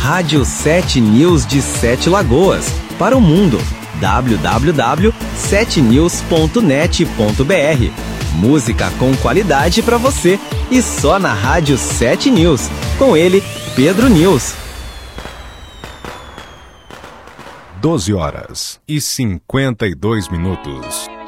Rádio 7 News de Sete Lagoas, para o mundo. www.7news.net.br. Música com qualidade para você e só na Rádio 7 News. Com ele, Pedro News. 12 horas e 52 minutos.